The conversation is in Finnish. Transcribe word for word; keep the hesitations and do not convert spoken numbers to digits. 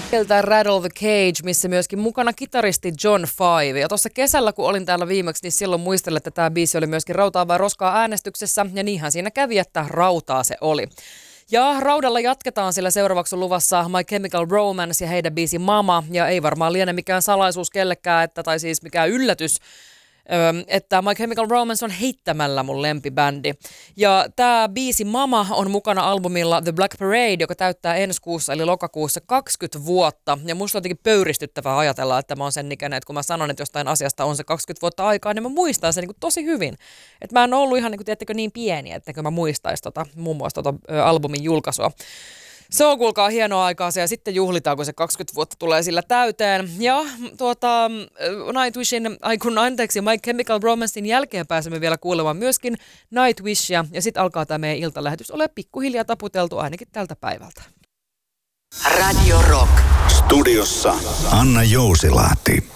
Sieltä Rattle the Cage, missä myöskin mukana kitaristi John Five. Ja tuossa kesällä, kun olin täällä viimeksi, niin silloin muistelin, että tämä biisi oli myöskin Rautaa vai roskaa äänestyksessä. Ja niinhän siinä kävi, että rautaa se oli. Ja raudalla jatketaan, sillä seuraavaksi on luvassa My Chemical Romance ja heidän biisi Mama. Ja ei varmaan liene mikään salaisuus kellekään, että, tai siis mikään yllätys, että My Chemical Romance on heittämällä mun lempibändi. Ja tää biisi Mama on mukana albumilla The Black Parade, joka täyttää ensi kuussa eli lokakuussa kaksikymmentä vuotta. Ja musta on jotenkin pöyristyttävää ajatella, että mä oon sen ikäinen, että kun mä sanon, että jostain asiasta on se kaksikymmentä vuotta aikaa, niin mä muistan sen niin kuin tosi hyvin. Että mä en ollut ihan niin kuin, tiedättekö, niin pieni, että mä muistaisin tota, muun muassa tota ö, albumin julkaisua. Se on kuulkaa hienoa aikaa se ja sitten juhlitaan, kun se kaksikymmentä vuotta tulee sillä täyteen. Ja tuota, Nightwishin, ai kun anteeksi, My Chemical Romancein jälkeen pääsemme vielä kuulemaan myöskin Nightwishia. Ja sitten alkaa tämä meidän iltalähetys ole pikkuhiljaa taputeltu ainakin tältä päivältä. Radio Rock. Studiossa Anna Jousilahti.